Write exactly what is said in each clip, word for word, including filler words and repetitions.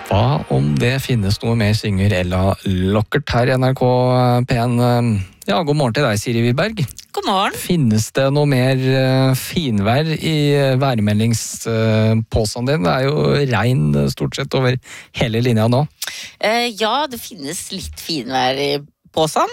Hva om det finnes noe mer, synger Ella Lockert her i N R K P en. Ja, god morgen til deg, Siri Wiberg. God morgen. Finnes det noe mer finvær i værmeldingspåsen din? Det er jo regn stort sett over hele linja nå. Eh, ja, det finnes litt finvær i påsen.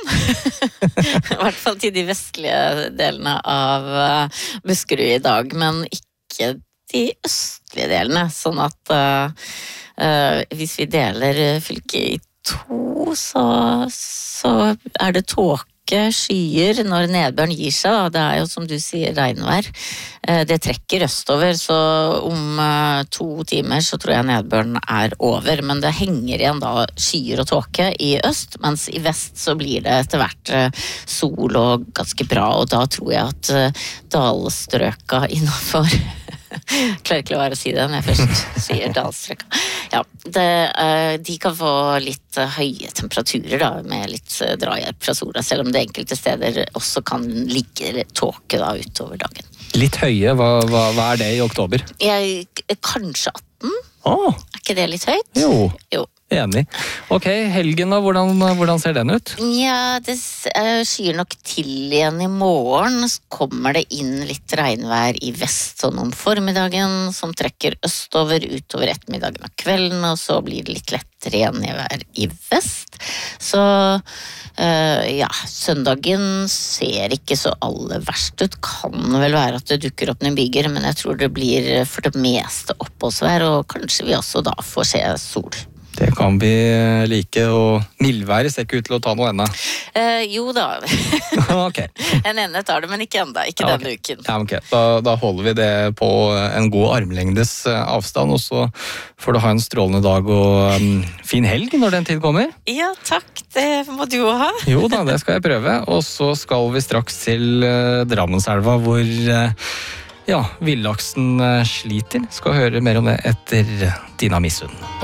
I hvert fall til de vestlige delene av Buskerud i dag, men ikke de østlige delene. Sånn at uh, uh, hvis vi deler fylket i to, så, så er det tåke. Skyer når nedbøren gir seg, det er jo som du sier regnvær, det trekker østover, så om to timer så tror jeg nedbøren er over, men det henger igjen da skyer og tåke i øst, mens i vest så blir det etter hvert sol og ganske bra, og da tror jeg at dalstrøka innenfor klarer ikke å være å si det når jeg først sier dalstrøka. Ja, det, de kan få litt høye temperaturer da, med litt drahjelp fra sola, selv om det enkelte steder også kan ligge tåke da utover dagen. Litt høye, hva, hva, hva er det i oktober? Jeg, kanskje atten. Åh. Er ikke det litt høyt? Jo. Jo. Enig. Ok, helgen da, hvordan, hvordan ser den ut? Ja, det skyer nok til igjen i morgen. Så kommer det inn litt regnvær i vest sånn om formiddagen, som trekker østover utover ettermiddagen og kvelden, og så blir det litt lettere igjen i vær i vest. Så uh, ja, søndagen ser ikke så aller verst ut. Kan vel være at det dukker opp noen byger, men jeg tror det blir for det meste oppholdsvær, og kanskje vi også da får se sol. Det kan vi like, og mildværet ser ikke ut til å ta noe enda. Eh, jo da. Ok. En ende tar det, men ikke enda, ikke Ja, denne ok. uken. Ja, ok. Da, da holder vi det på en god armlengdes avstand, og så får du ha en strålende dag og um, fin helg når den tid kommer. Ja, takk. Det må du jo ha. Jo da, det skal jeg prøve. Og så skal vi straks til uh, Drammenselva, hvor uh, ja, villaksen uh, sliter. Skal høre mer om det etter Dina Misund.